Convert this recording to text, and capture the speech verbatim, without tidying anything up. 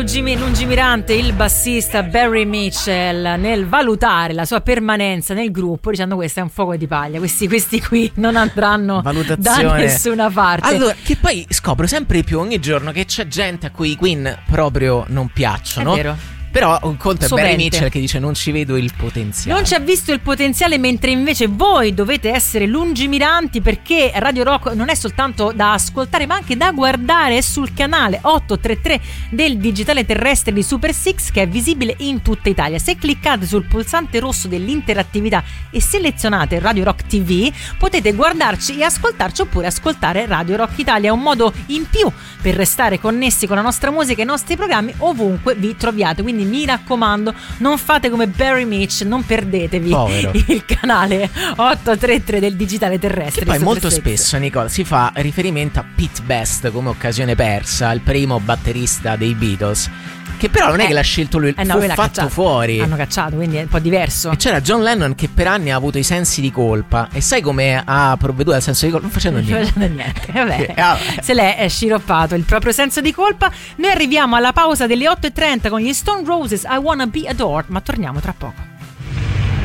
lungimi- lungimirante il bassista Barry Mitchell nel valutare la sua permanenza nel gruppo, dicendo questo è un fuoco di paglia, questi, questi qui non andranno da nessuna parte. Allora, che poi scopro sempre più ogni giorno che c'è gente a cui i Queen proprio non piacciono. È vero. Però un conto è Sovente. Barry Mitchell che dice non ci vedo il potenziale. Non ci ha visto il potenziale, mentre invece voi dovete essere lungimiranti, perché Radio Rock non è soltanto da ascoltare ma anche da guardare. È sul canale ottocentotrentatré del digitale terrestre di Super Six, che è visibile in tutta Italia. Se cliccate sul pulsante rosso dell'interattività e selezionate Radio Rock T V, potete guardarci e ascoltarci, oppure ascoltare Radio Rock Italia. È un modo in più per restare connessi con la nostra musica e i nostri programmi ovunque vi troviate. Quindi mi raccomando, non fate come Barry Mitch, non perdetevi Povero. il canale ottocentotrentatré del digitale terrestre. Che poi molto Six. spesso, Nicola, si fa riferimento a Pete Best come occasione persa, il primo batterista dei Beatles, che però non è eh, che l'ha scelto lui, eh no, fu lui l'ha fatto cacciato. fuori. Hanno cacciato, quindi è un po' diverso. E c'era John Lennon che per anni ha avuto i sensi di colpa. E sai come ha provveduto al senso di colpa? Non facendo Non niente. facendo niente. Vabbè, Eh, vabbè. se l'è sciroppato il proprio senso di colpa. Noi arriviamo alla pausa delle otto e trenta con gli Stone Roses, I Wanna Be Adored, ma torniamo tra poco.